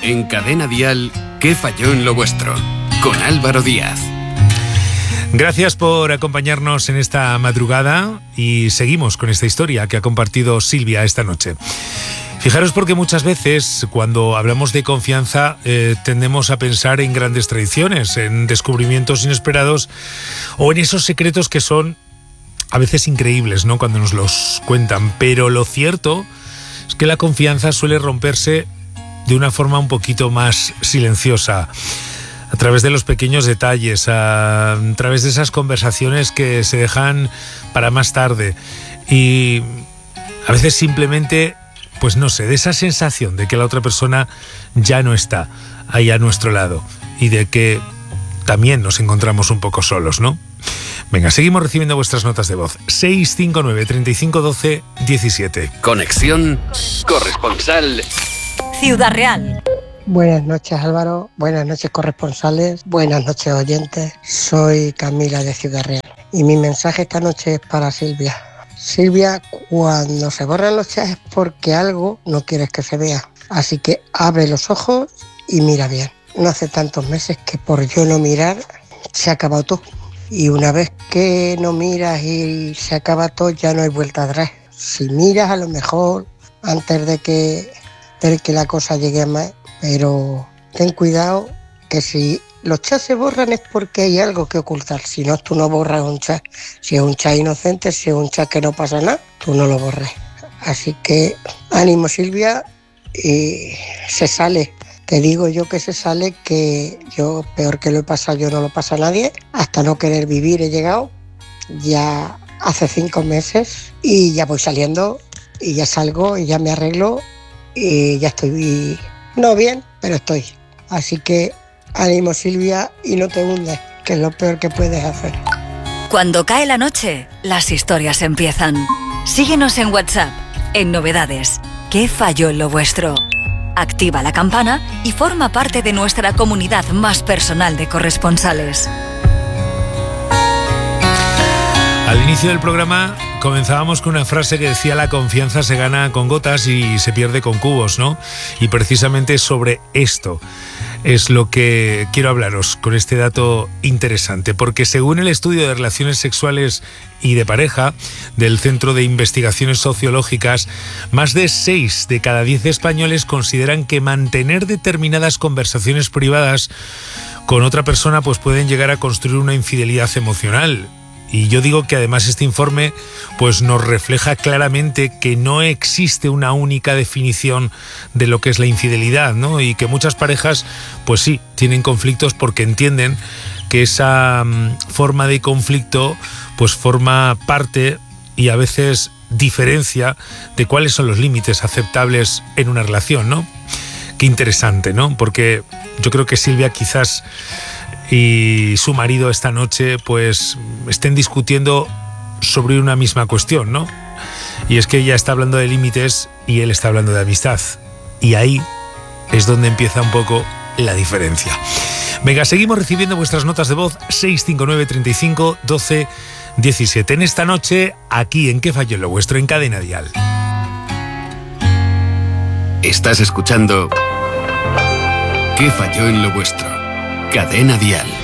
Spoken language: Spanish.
En Cadena Dial, ¿qué falló en lo vuestro? Con Álvaro Díaz. Gracias por acompañarnos en esta madrugada y seguimos con esta historia que ha compartido Silvia esta noche. Fijaros porque muchas veces cuando hablamos de confianza tendemos a pensar en grandes traiciones, en descubrimientos inesperados o en esos secretos que son a veces increíbles, ¿no?, cuando nos los cuentan. Pero lo cierto es que la confianza suele romperse de una forma un poquito más silenciosa, a través de los pequeños detalles, a través de esas conversaciones que se dejan para más tarde y a veces simplemente, pues no sé, de esa sensación de que la otra persona ya no está ahí a nuestro lado y de que también nos encontramos un poco solos, ¿no? Venga, seguimos recibiendo vuestras notas de voz. 659 35 12 17. Conexión corresponsal Ciudad Real. Buenas noches, Álvaro. Buenas noches, corresponsales. Buenas noches, oyentes. Soy Camila de Ciudad Real y mi mensaje esta noche es para Silvia. Silvia, cuando se borran los chats es porque algo no quieres que se vea. Así que abre los ojos y mira bien. No hace tantos meses que por yo no mirar se ha acabado todo. Y una vez que no miras y se acaba todo, ya no hay vuelta atrás. Si miras, a lo mejor antes de que la cosa llegue a más, pero ten cuidado que si los chats se borran es porque hay algo que ocultar. Si no, tú no borras un chat. Si es un chat inocente, si es un chat que no pasa nada, tú no lo borres. Así que ánimo, Silvia, y se sale. Te digo yo que se sale, que yo peor que lo he pasado yo no lo pasa a nadie. Hasta no querer vivir he llegado, ya hace 5 meses y ya voy saliendo y ya salgo y ya me arreglo y ya estoy, no bien, pero estoy. Así que ánimo, Silvia, y no te hundes, que es lo peor que puedes hacer. Cuando cae la noche, las historias empiezan. Síguenos en WhatsApp, en Novedades. ¿Qué falló en lo vuestro? Activa la campana y forma parte de nuestra comunidad más personal de corresponsales. Al inicio del programa comenzábamos con una frase que decía: la confianza se gana con gotas y se pierde con cubos, ¿no? Y precisamente sobre esto es lo que quiero hablaros con este dato interesante, porque según el estudio de relaciones sexuales y de pareja del Centro de Investigaciones Sociológicas, más de 6 de cada 10 españoles consideran que mantener determinadas conversaciones privadas con otra persona pues pueden llegar a construir una infidelidad emocional. Y yo digo que además este informe pues nos refleja claramente que no existe una única definición de lo que es la infidelidad, ¿no? Y que muchas parejas pues sí, tienen conflictos porque entienden que esa forma de conflicto pues forma parte y a veces diferencia de cuáles son los límites aceptables en una relación, ¿no? Qué interesante, ¿no? Porque yo creo que Silvia quizás y su marido esta noche pues estén discutiendo sobre una misma cuestión, ¿no? Y es que ella está hablando de límites y él está hablando de amistad. Y ahí es donde empieza un poco la diferencia. Venga, seguimos recibiendo vuestras notas de voz. 659 35 12 17. En esta noche, aquí en ¿Qué falló en lo vuestro? En Cadena Dial. Estás escuchando ¿Qué falló en lo vuestro? Cadena Dial.